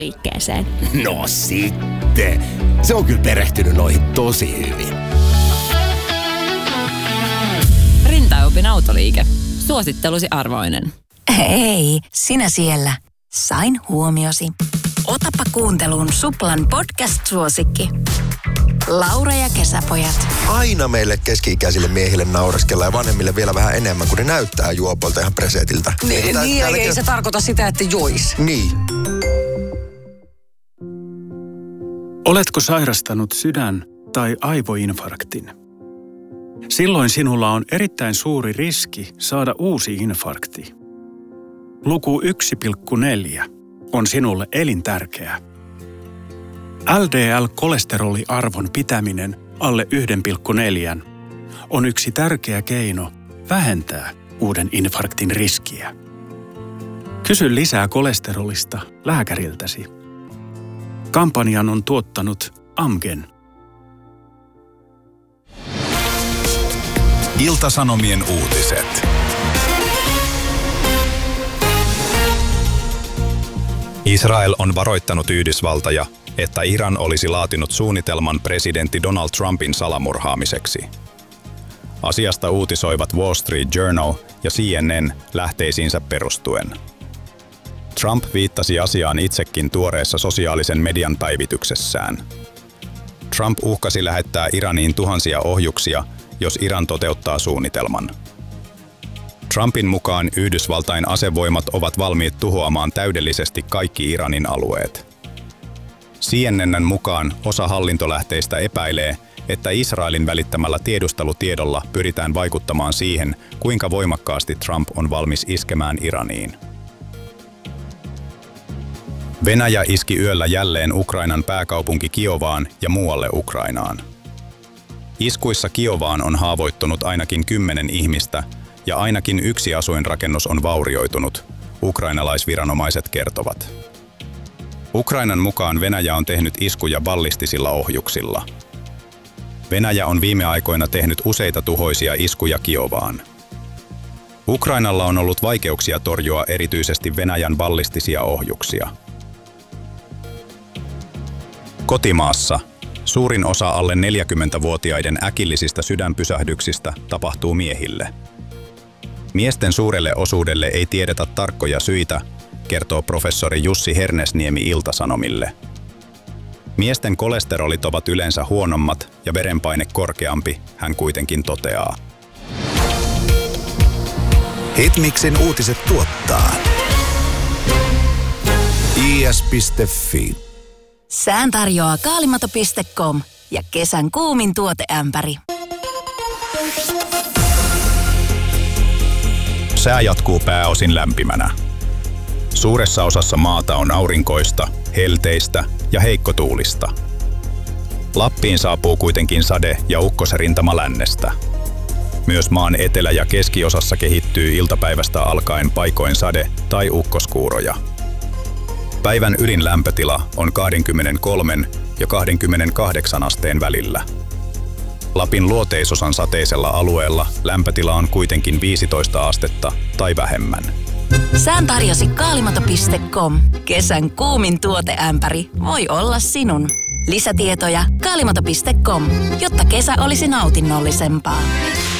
liikkeeseen. No sitten. Se on kyllä perehtynyt noihin tosi hyvin. Rintaopin autoliike. Suosittelusi arvoinen. Hei, sinä siellä. Sain huomiosi. Otapa kuunteluun Suplan podcast-suosikki. Laura ja kesäpojat. Aina meille keski-ikäisille miehille naureskellaan ja vanhemmille vielä vähän enemmän, kun ne näyttää juopolta ihan presetiltä. Ei se tarkoita sitä, että jois. Niin. Oletko sairastanut sydän- tai aivoinfarktin? Silloin sinulla on erittäin suuri riski saada uusi infarkti. Luku 1,4 on sinulle elintärkeä. LDL-kolesteroliarvon pitäminen alle 1,4 on yksi tärkeä keino vähentää uuden infarktin riskiä. Kysy lisää kolesterolista lääkäriltäsi. Kampanjan on tuottanut Amgen. Ilta-Sanomien uutiset. Israel on varoittanut Yhdysvaltoja, että Iran olisi laatinut suunnitelman presidentti Donald Trumpin salamurhaamiseksi. Asiasta uutisoivat Wall Street Journal ja CNN lähteisiinsä perustuen. Trump viittasi asiaan itsekin tuoreessa sosiaalisen median päivityksessään. Trump uhkasi lähettää Iraniin tuhansia ohjuksia, jos Iran toteuttaa suunnitelman. Trumpin mukaan Yhdysvaltain asevoimat ovat valmiit tuhoamaan täydellisesti kaikki Iranin alueet. CNN:n mukaan osa hallintolähteistä epäilee, että Israelin välittämällä tiedustelutiedolla pyritään vaikuttamaan siihen, kuinka voimakkaasti Trump on valmis iskemään Iraniin. Venäjä iski yöllä jälleen Ukrainan pääkaupunki Kiovaan ja muualle Ukrainaan. Iskuissa Kiovaan on haavoittunut ainakin 10 ihmistä ja ainakin yksi asuinrakennus on vaurioitunut, ukrainalaisviranomaiset kertovat. Ukrainan mukaan Venäjä on tehnyt iskuja ballistisilla ohjuksilla. Venäjä on viime aikoina tehnyt useita tuhoisia iskuja Kiovaan. Ukrainalla on ollut vaikeuksia torjua erityisesti Venäjän ballistisia ohjuksia. Kotimaassa suurin osa alle 40-vuotiaiden äkillisistä sydänpysähdyksistä tapahtuu miehille. Miesten suurelle osuudelle ei tiedetä tarkkoja syitä, kertoo professori Jussi Hernesniemi Ilta-Sanomille. Miesten kolesterolit ovat yleensä huonommat ja verenpaine korkeampi, hän kuitenkin toteaa. Hitmixin uutiset tuottaa is.fi. Sään tarjoaa kaalimato.com ja kesän kuumin tuoteämpäri. Sää jatkuu pääosin lämpimänä. Suuressa osassa maata on aurinkoista, helteistä ja heikkotuulista. Lappiin saapuu kuitenkin sade- ja ukkosrintama lännestä. Myös maan etelä- ja keskiosassa kehittyy iltapäivästä alkaen paikoin sade- tai ukkoskuuroja. Päivän ylin lämpötila on 23 ja 28 asteen välillä. Lapin luoteisosan sateisella alueella lämpötila on kuitenkin 15 astetta tai vähemmän. Sään tarjosi kaalimato.com. Kesän kuumin tuoteämpäri voi olla sinun. Lisätietoja kaalimato.com, jotta kesä olisi nautinnollisempaa.